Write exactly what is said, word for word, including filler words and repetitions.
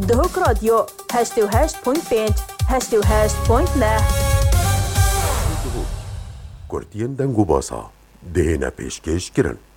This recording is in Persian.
دهوک رادیو هشت و هشت پوینت پنج هشت و هشت پوینت نه کورتین دنگو باسا دهنه پیشکش کرن